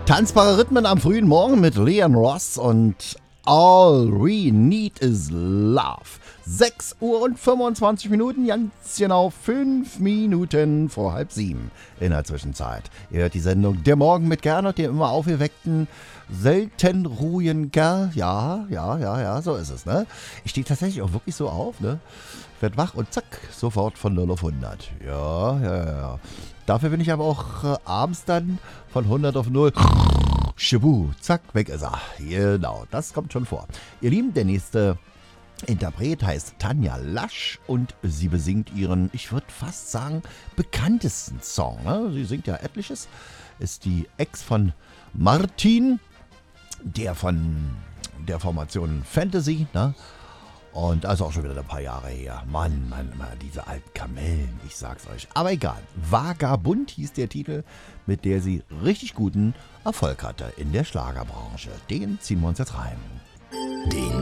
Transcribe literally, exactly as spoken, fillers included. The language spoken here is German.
Tanzbare Rhythmen am frühen Morgen mit Leon Ross und All We Need Is Love. sechs Uhr und fünfundzwanzig Minuten, ganz genau fünf Minuten vor halb sieben in der Zwischenzeit. Ihr hört die Sendung Der Morgen mit Gernot, dem immer aufgeweckten, selten ruhigen Kerl. Ja, ja, ja, ja, so ist es, ne? Ich stehe tatsächlich auch wirklich so auf, ne? Werd wach und zack, sofort von null auf hundert. Ja, ja, ja. Dafür bin ich aber auch äh, abends dann von hundert auf null. Schibu, zack, weg ist er. Genau, das kommt schon vor. Ihr Lieben, der nächste Interpret heißt Tanja Lasch und sie besingt ihren, ich würde fast sagen, bekanntesten Song. Ne? Sie singt ja etliches, ist die Ex von Martin, der von der Formation Fantasy, ne? Und also auch schon wieder ein paar Jahre her. Mann, Mann, Mann, diese alten Kamellen, ich sag's euch. Aber egal, Vagabund hieß der Titel, mit der sie richtig guten Erfolg hatte in der Schlagerbranche. Den ziehen wir uns jetzt rein. Den